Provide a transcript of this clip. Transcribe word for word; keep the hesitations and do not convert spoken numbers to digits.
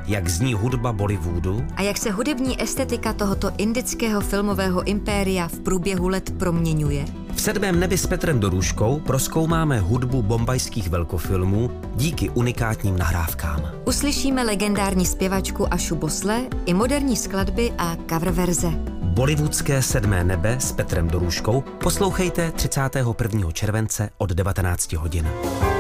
jak zní hudba Bollywoodu a jak se hudební estetika tohoto indického filmového impéria v průběhu let proměňuje. V Sedmém nebi s Petrem Dorůškou prozkoumáme hudbu bombajských velkofilmů díky unikátním nahrávkám. Uslyšíme legendární zpěvačku Ašu Bosle i moderní skladby a cover verze. Bollywoodské Sedmé nebe s Petrem Dorůškou poslouchejte třicátého prvního července od devatenácti hodin.